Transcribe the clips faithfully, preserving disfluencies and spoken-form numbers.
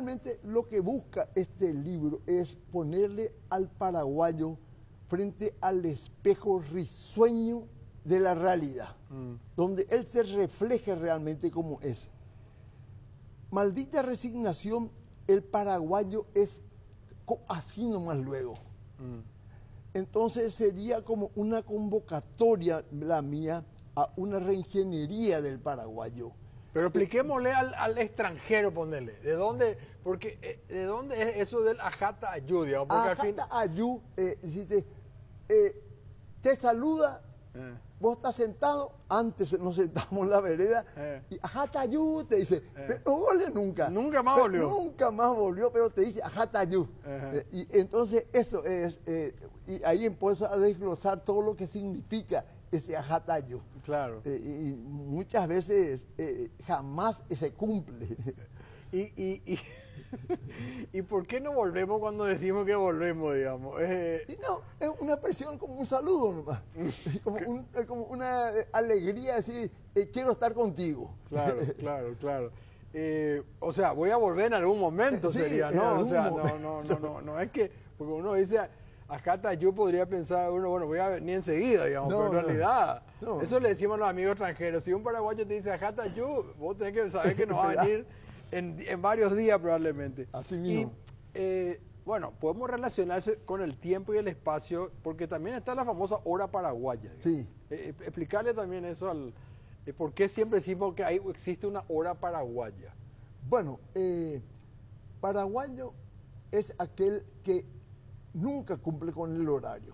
realmente lo que busca este libro es ponerle al paraguayo frente al espejo risueño de la realidad, mm. donde él se refleje realmente como es. Maldita resignación, el paraguayo es así nomás luego. Mm. Entonces sería como una convocatoria, la mía, a una reingeniería del paraguayo. Pero expliquémosle al, al extranjero, ponerle, ¿de dónde? Porque, ¿de dónde es eso del ajata ayú, digamos? Porque ajata al fin... ayú, eh, te, eh, te saluda, eh. vos estás sentado, antes nos sentamos en la vereda, eh. y ajata ayú te dice, eh. pero no volvió nunca. Nunca más pero volvió. Nunca más volvió, pero te dice ajata ayú. Eh, y entonces eso es, eh, y ahí empieza a desglosar todo lo que significa ese ajatayo. Claro. Eh, y muchas veces eh, jamás se cumple. ¿Y, y, y, ¿Y por qué no volvemos cuando decimos que volvemos, digamos? Eh... Y no, es una expresión como un saludo nomás. como, un, como una alegría, así, eh, quiero estar contigo. Claro, claro, claro. Eh, o sea, voy a volver en algún momento, sí, sería, ¿no? O sea, no, no, no, no, no es que, porque uno dice... Ajata yo podría pensar, uno, bueno, voy a venir enseguida, digamos, no, pero en realidad, no, no. eso le decimos a los amigos extranjeros. Si un paraguayo te dice ajata yo, vos tenés que saber que nos va a venir en, en varios días probablemente. Así mismo. Y, eh, bueno, podemos relacionarse con el tiempo y el espacio, porque también está la famosa hora paraguaya. Digamos. Sí. Eh, explicarle también eso al... Eh, ¿Por qué siempre decimos que hay, existe una hora paraguaya? Bueno, eh, paraguayo es aquel que nunca cumple con el horario.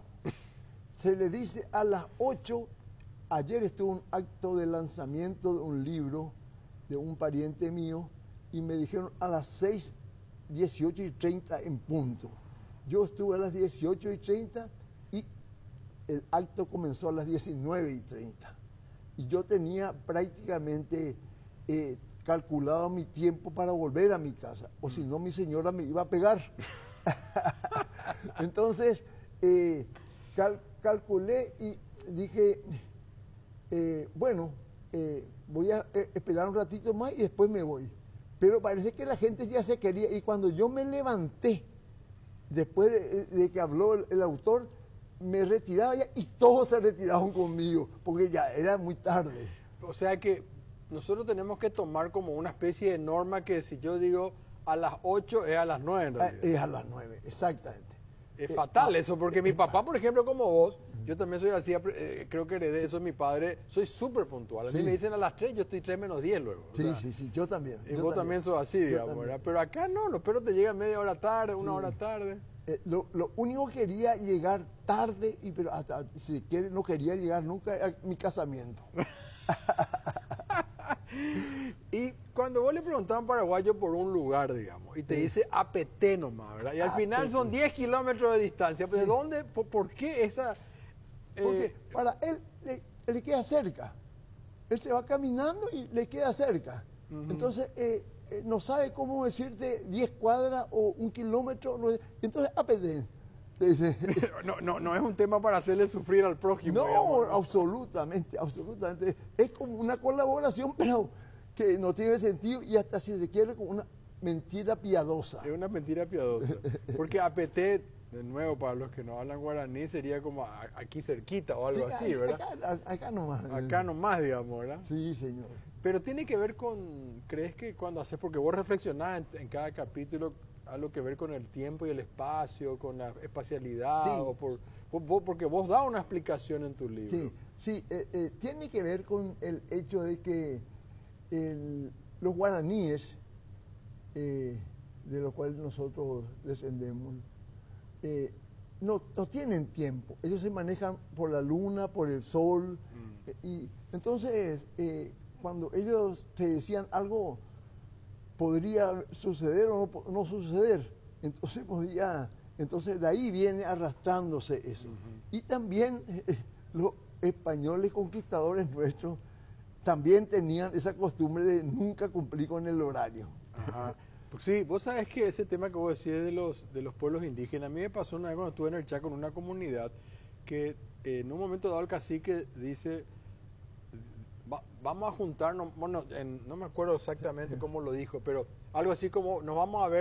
Se le dice a las ocho, ayer estuvo un acto de lanzamiento de un libro de un pariente mío y me dijeron a las seis, dieciocho y treinta en punto. Yo estuve a las dieciocho y treinta y el acto comenzó a las diecinueve y treinta. Y yo tenía prácticamente eh, calculado mi tiempo para volver a mi casa, o si no mi señora me iba a pegar. Entonces, eh, cal, calculé y dije, eh, bueno, eh, voy a eh, esperar un ratito más y después me voy. Pero parece que la gente ya se quería, y cuando yo me levanté, después de, de que habló el, el autor, me retiraba ya y todos se retiraron conmigo, porque ya era muy tarde. O sea que nosotros tenemos que tomar como una especie de norma que si yo digo a las ocho es a las nueve en realidad. Es a las nueve, exactamente. Es eh, fatal eso, porque eh, mi papá, por ejemplo, como vos, yo también soy así, eh, creo que heredé eso de mi padre, soy súper puntual. A mí sí. me dicen a las tres, yo estoy tres menos diez luego. Sí, sea, sí, sí, yo también. Y yo vos también sos así, digamos, ¿verdad? Pero acá no, los perros te llegan media hora tarde, una sí. hora tarde. Eh, lo, lo único que quería llegar tarde, y pero hasta si quiere no quería llegar nunca a mi casamiento. Y cuando vos le preguntabas a un paraguayo por un lugar, digamos, y te sí. dice A P T nomás, ¿verdad? Y al A P T. Final son diez kilómetros de distancia. ¿De sí. dónde? Por, ¿Por qué esa...? Eh... Porque para él le, le queda cerca. Él se va caminando y le queda cerca. Uh-huh. Entonces, eh, eh, no sabe cómo decirte diez cuadras o un kilómetro. No, entonces, A P T. No, no, no es un tema para hacerle sufrir al prójimo. No, digamos, ¿no? absolutamente, absolutamente. Es como una colaboración, pero que no tiene sentido y hasta si se quiere como una mentira piadosa. Es una mentira piadosa. Porque A P T, de nuevo, para los que no hablan guaraní, sería como aquí cerquita o algo sí, así, ¿verdad? Acá, acá nomás. Acá nomás, digamos, ¿verdad? Sí, señor. Pero tiene que ver con, ¿crees que cuando haces, porque vos reflexionás en, en cada capítulo, algo que ver con el tiempo y el espacio, con la espacialidad, sí. o por, por, porque vos das una explicación en tu libro. Sí, sí eh, eh, tiene que ver con el hecho de que el, los guaraníes, eh, de los cuales nosotros descendemos, eh, no, no tienen tiempo. Ellos se manejan por la luna, por el sol, mm. eh, y entonces eh, cuando ellos te decían algo podría suceder o no, no suceder, entonces podía, entonces de ahí viene arrastrándose eso. Uh-huh. Y también eh, los españoles conquistadores nuestros también tenían esa costumbre de nunca cumplir con el horario. Ajá. Pues sí, vos sabés que ese tema que vos decís de los, de los pueblos indígenas, a mí me pasó una vez cuando estuve en el Chaco en una comunidad que eh, en un momento dado el cacique dice... Va, vamos a juntarnos, bueno, en, no me acuerdo exactamente cómo lo dijo, pero algo así como nos vamos a ver